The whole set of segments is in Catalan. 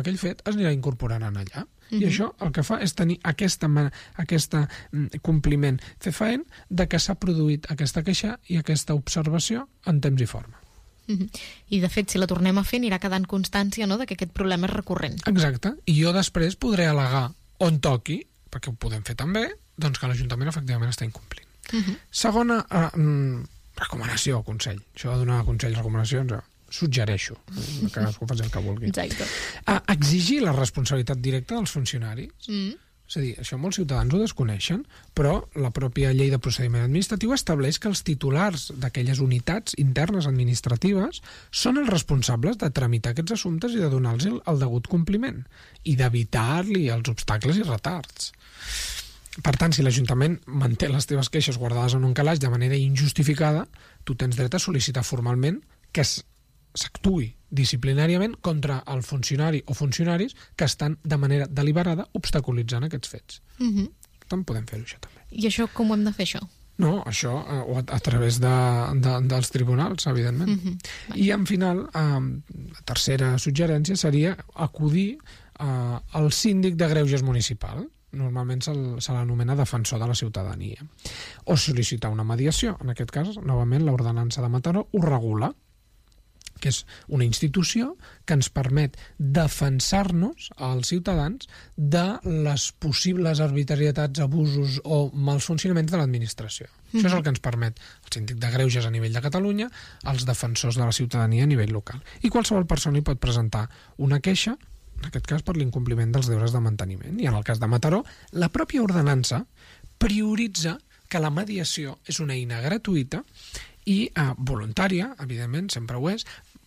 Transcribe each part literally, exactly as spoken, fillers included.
aquell fet es anirà incorporant en allà. Uh-huh. I això el que fa és tenir aquesta, aquesta compliment fefaent de que s'ha produït aquesta queixa i aquesta observació en temps i forma. Uh-huh. I de fet, si la tornem a fer, anirà quedant constància, no?, de que aquest problema és recurrent. Exacte, i jo després podré al·legar on toqui, perquè ho podem fer també, doncs que l'Ajuntament efectivament està incomplint. Uh-huh. Segona eh, recomanació o consell. Això de donar consells, recomanacions, eh, suggereixo, que cadascú faci el que vulgui. Exacte. Eh, exigir la responsabilitat directa dels funcionaris. Mm. És a dir, això molts ciutadans ho desconeixen, però la pròpia llei de procediment administratiu estableix que els titulars d'aquelles unitats internes administratives són els responsables de tramitar aquests assumptes i de donar-los el, el degut compliment i d'evitar-li els obstacles i retards. Per tant, si l'Ajuntament manté les teves queixes guardades en un calaix de manera injustificada, tu tens dret a sol·licitar formalment que s'actuï disciplinàriament contra el funcionari o funcionaris que estan de manera deliberada obstaculitzant aquests fets. Uh-huh. Per tant, podem fer-ho això també. I això com ho hem de fer, això? No, això eh, a, a través de, de, dels tribunals, evidentment. Uh-huh. I en final, eh, la tercera suggerència seria acudir eh, al síndic de greuges municipal. Normalment se, se l'anomena defensor de la ciutadania. O sol·licitar una mediació. En aquest cas, novament, l'ordenança de Mataró ho regula, que és una institució que ens permet defensar-nos als ciutadans de les possibles arbitrarietats, abusos o mals funcionaments de l'administració. Mm-hmm. Això és el que ens permet el síndic de greuges a nivell de Catalunya, els defensors de la ciutadania a nivell local. I qualsevol persona hi pot presentar una queixa, en aquest cas per l'incompliment dels deures de manteniment. I en el cas de Mataró, la pròpia ordenança prioritza que la mediació és una eina gratuïta i eh, voluntària, evidentment, sempre ho és.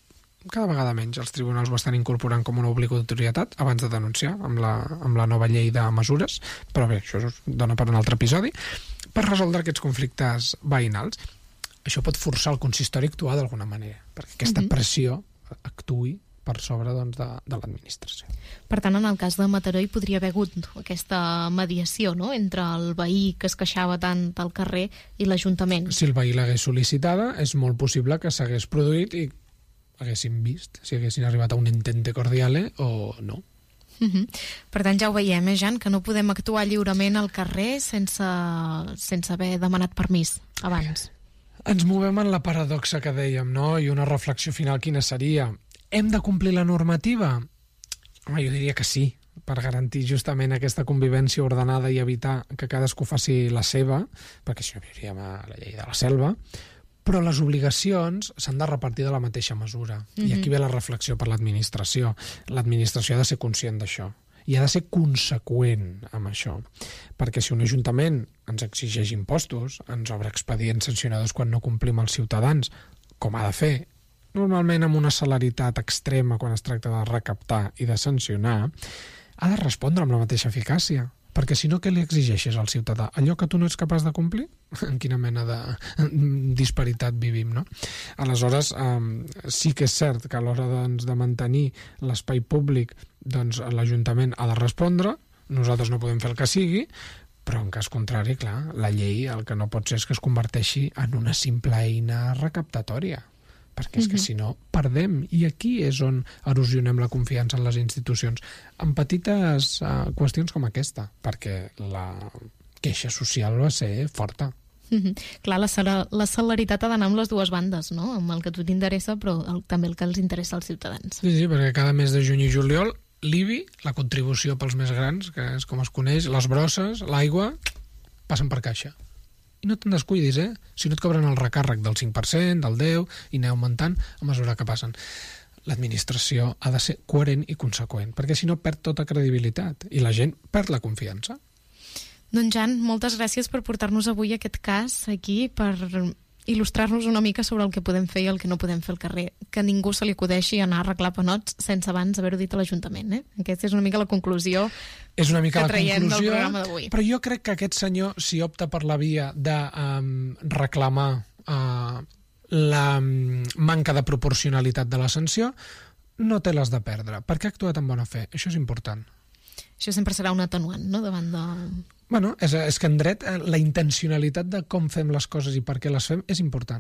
Cada vegada menys els tribunals ho estan incorporant com una obligatorietat abans de denunciar amb la, amb la nova llei de mesures, però bé, això es dona per un altre episodi, per resoldre aquests conflictes veïnals. Això pot forçar el consistori a actuar d'alguna manera, perquè aquesta mm-hmm. pressió actuï per sobre doncs, de, de l'administració. Per tant, en el cas de Mataró hi podria haver hagut aquesta mediació, no?, entre el veí que es queixava tant al carrer i l'Ajuntament. Si el veí l'hagués sol·licitada, és molt possible que s'hagués produït i haguéssim vist si haguessin arribat a un entente cordiale o no. Uh-huh. Per tant, ja ho veiem, eh, Jan, que no podem actuar lliurement al carrer sense, sense haver demanat permís abans. Ens movem en la paradoxa que dèiem, no? I una reflexió final quina seria? Hem de complir la normativa? Home, jo diria que sí, per garantir justament aquesta convivència ordenada i evitar que cadascú faci la seva, perquè si no viuríem a la llei de la selva, però les obligacions s'han de repartir de la mateixa mesura. Mm-hmm. I aquí ve la reflexió per l'administració. L'administració ha de ser conscient d'això i ha de ser conseqüent amb això. Perquè si un ajuntament ens exigeix impostos, ens obre expedients sancionadors quan no complim els ciutadans, com ha de fer, normalment amb una celeritat extrema quan es tracta de recaptar i de sancionar, ha de respondre amb la mateixa eficàcia. Perquè si no, què li exigeixes al ciutadà? Allò que tu no ets capaç de complir? En quina mena de disparitat vivim, no? Aleshores, eh, sí que és cert que a l'hora doncs, de mantenir l'espai públic, doncs l'Ajuntament ha de respondre, nosaltres no podem fer el que sigui, però en cas contrari, clar, la llei el que no pot ser és que es converteixi en una simple eina recaptatòria. Perquè és que si no, perdem. I aquí és on erosionem la confiança en les institucions. En petites uh, qüestions com aquesta, perquè la queixa social va ser forta. Mm-hmm. Clar, la, la celeritat ha d'anar amb les dues bandes, no? Amb el que a tu t'interessa, però el, també el que els interessa als ciutadans. Sí, sí, perquè cada mes de juny i juliol, l'I B I, la contribució pels més grans, que és com es coneix, les brosses, l'aigua, passen per caixa. I no te'n descuidis, eh? Si no et cobren el recàrrec del cinc per cent, del deu, i aneu augmentant a mesura que passen. L'administració ha de ser coherent i conseqüent, perquè si no perd tota credibilitat i la gent perd la confiança. Doncs Jan, moltes gràcies per portar-nos avui aquest cas aquí, per il·lustrar-nos una mica sobre el que podem fer i el que no podem fer al carrer. Que ningú se li acudeixi anar a arreglar panots sense abans haver-ho dit a l'Ajuntament, eh? Aquesta és una mica la conclusió és una mica que la traiem conclusió, del programa d'avui. Però jo crec que aquest senyor, si opta per la via de um, reclamar uh, la um, manca de proporcionalitat de la sanció, no té les de perdre, perquè ha actuat amb bona fe. Això és important. Això sempre serà un atenuant, no?, davant de... Bueno, és, és que en dret la intencionalitat de com fem les coses i per què les fem és important.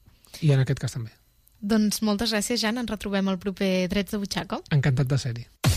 I en aquest cas també. Doncs moltes gràcies, Jan. Ens retrobem el proper Drets de Butxaca. Encantat de ser-hi.